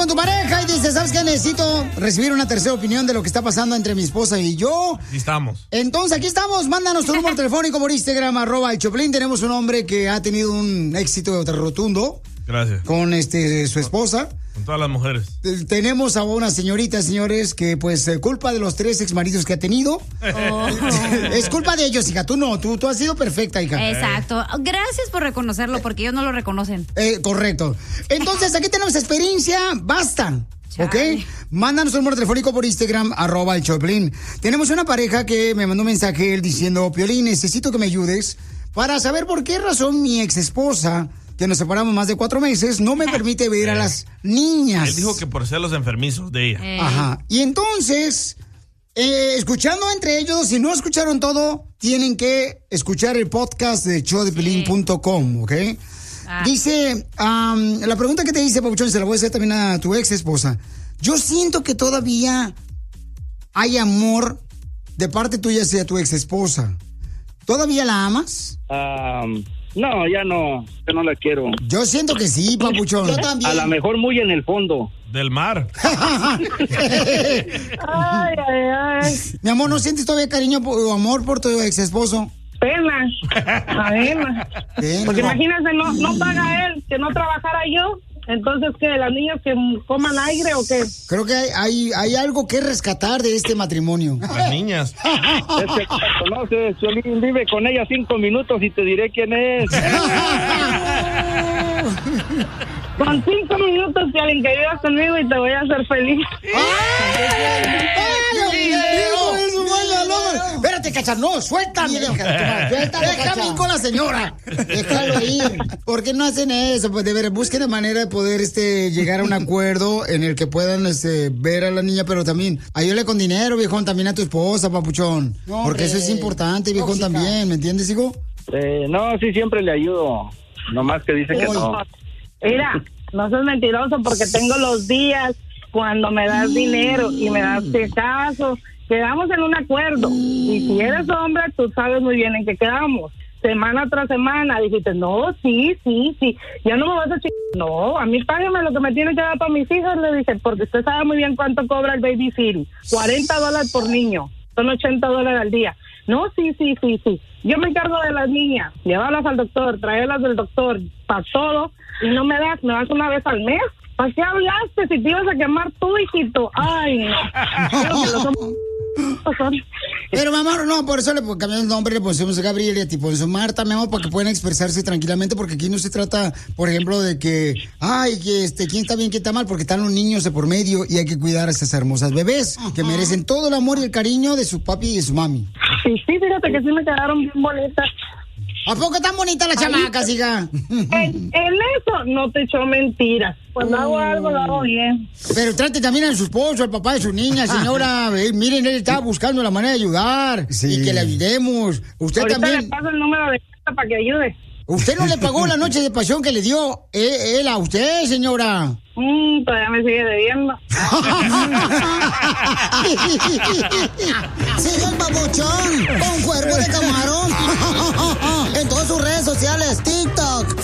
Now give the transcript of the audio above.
con tu pareja y dices, ¿sabes qué? Necesito recibir una tercera opinión de lo que está pasando entre mi esposa y yo. Aquí estamos. Entonces, aquí estamos. Mándanos tu número telefónico por Instagram, @el Choplin. Tenemos un hombre que ha tenido un éxito rotundo. Gracias. Con su esposa. Con todas las mujeres. Tenemos a una señorita, señores, que pues culpa de los 3 exmaridos que ha tenido. Oh. Es culpa de ellos, hija. Tú no, tú has sido perfecta, hija. Exacto. Gracias por reconocerlo, porque ellos no lo reconocen. Correcto. Entonces, aquí tenemos experiencia. Basta. ¿Ok? Mándanos un número telefónico por Instagram, @el Choplin. Tenemos una pareja que me mandó un mensaje él diciendo, Piolín, necesito que me ayudes para saber por qué razón mi ex esposa, que nos separamos más de 4 meses, no me permite ver a las niñas. Él dijo que por ser los enfermizos de ella. Ajá. Y entonces, escuchando entre ellos, si no escucharon todo, tienen que escuchar el podcast de showdepiolín.com, ¿ok? Dice, la pregunta que te hice, Pabuchón, se la voy a hacer también a tu ex esposa. Yo siento que todavía hay amor de parte tuya hacia tu ex esposa. ¿Todavía la amas? No, ya no, yo no la quiero. Yo siento que sí, Papuchón. Yo también. A lo mejor muy en el fondo. Del mar. Ay. Mi amor, ¿no sientes todavía cariño o amor por tu ex esposo? Pena. Porque imagínate, no paga él, que no trabajara yo. Entonces, ¿qué? ¿Las niñas que coman aire o qué? Creo que hay algo que rescatar de este matrimonio. Las niñas. Es que conoces, Piolín, vive con ella 5 minutos y te diré quién es. Con 5 minutos, Piolín, que vivas conmigo y te voy a hacer feliz. Espérate, Cacha, no, suéltame. Déjame ir con la señora. Déjalo ir. ¿Por qué no hacen eso? Pues de ver, busquen la manera de poder llegar a un acuerdo en el que puedan ver a la niña, pero también ayúdale con dinero, viejón, también a tu esposa, papuchón. No, porque eso es importante, viejón, también, ¿me entiendes, hijo? No, sí, siempre le ayudo. Nomás que dice que no. Mira, no seas mentiroso porque tengo los días cuando me das dinero y me das caso. Quedamos en un acuerdo. Y si eres hombre, tú sabes muy bien en qué quedamos. Semana tras semana dijiste, no, sí. Ya no me vas a No, a mí págame lo que me tiene que dar para mis hijos, le dije, porque usted sabe muy bien cuánto cobra el baby sitting. $40 por niño. Son $80 al día. No, sí. Yo me encargo de las niñas. Llevarlas al doctor, traerlas del doctor, para todo. Y no me das una vez al mes. ¿Para qué hablaste si te ibas a quemar tú, hijito? Ay, no. Pero mamá, no, por eso le cambiamos el nombre, le pusimos a Gabriel y a ti pones a Marta, mi amor, para que puedan expresarse tranquilamente, porque aquí no se trata, por ejemplo, de que, quién está bien, quién está mal, porque están los niños de por medio y hay que cuidar a esas hermosas bebés que merecen todo el amor y el cariño de su papi y de su mami. Sí, fíjate que sí me quedaron bien bonitas. ¿A poco tan bonita la chamaca, hija? En eso no te echo mentiras. Cuando hago algo, lo hago bien. Pero trate también a su esposo, al papá de su niña, señora. Miren, él está buscando la manera de ayudar y que le ayudemos. Usted ahorita también. Le paso el número de cuenta para que ayude. ¿Usted no le pagó la noche de pasión que le dio él a usted, señora? Todavía me sigue debiendo. Sigue el Papuchón con cuerpo de camarón en todas sus redes sociales, TikTok,